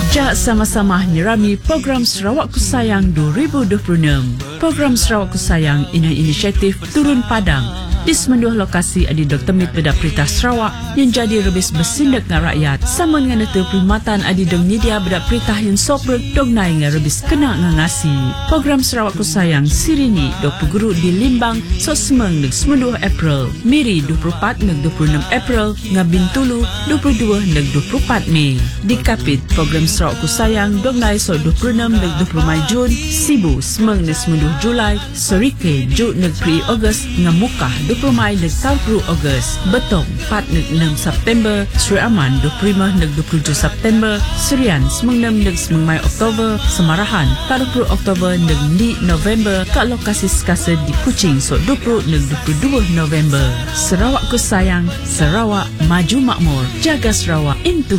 Jak sama-sama nyerami program Sarawak Ku Sayang 2026. Program Sarawak Ku Sayang ini inisiatif Turun Padang di semenduh lokasi ada Dr. Mit Bedah Perintah Sarawak yang jadi rebis bersindak dengan rakyat sama dengan itu perkhidmatan ada dong media bedak perintah yang sopra dong naik dengan rebis kena ngasi. Program Sarawak Ku Sayang sirini dok guru di Limbang so semeng nek semenduh April, Miri 24 nek 26 April, Ngabintulu 22 nek 24 Mei. Di Kapit program Sarawak Ku Sayang dong naik so 26 nek 20 Mai Jun, Sibu semeng nek semenduh Julai, Sorike Jun nek 3 Ogos ngamukah 20 Mai nek 30 Ogos, Betong 4 nek 6 September, Sri Aman 25 nek 27 September, Surian semeng 6 nek semeng Mai Oktober, Semarahan 40 Oktober nek 2 November, kat lokasi sekasa di Kuching so 20 nek 22 November. Sarawak Ku Sayang, Sarawak maju makmur, jaga Sarawak into